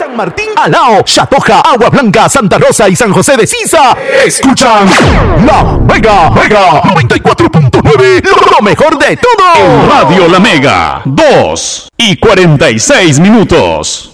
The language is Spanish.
San Martín, Alao, Chatoja, Agua Blanca, Santa Rosa y San José de Sisa. Escuchan La Mega 94.9, lo mejor de todo. Radio La Mega, 2:46.